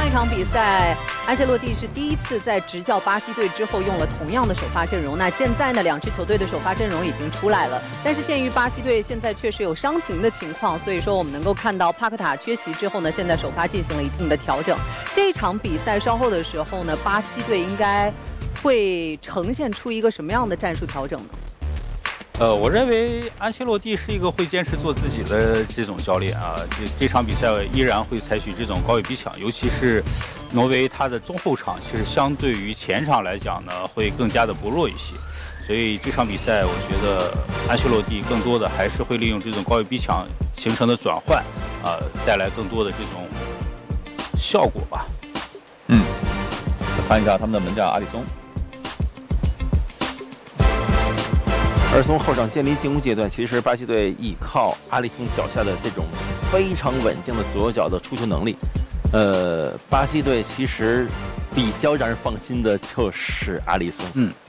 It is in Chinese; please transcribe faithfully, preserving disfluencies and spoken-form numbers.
上一场比赛，安切洛蒂是第一次在执教巴西队之后用了同样的首发阵容。那现在呢，两支球队的首发阵容已经出来了，但是鉴于巴西队现在确实有伤情的情况，所以说我们能够看到帕克塔缺席之后呢，现在首发进行了一定的调整。这一场比赛稍后的时候呢，巴西队应该会呈现出一个什么样的战术调整呢？ 呃，我认为安切洛蒂是一个会坚持做自己的这种教练啊。这这场比赛依然会采取这种高位逼抢，尤其是挪威他的中后场，其实相对于前场来讲呢，会更加的薄弱一些。所以这场比赛，我觉得安切洛蒂更多的还是会利用这种高位逼抢形成的转换，啊、呃，带来更多的这种效果吧。 嗯，看一下他们的门将阿里松。 而从后场建立进攻阶段，其实巴西队依靠阿里松脚下的这种非常稳定的左右脚的出球能力，呃，巴西队其实比较让人放心的就是阿里松。 嗯，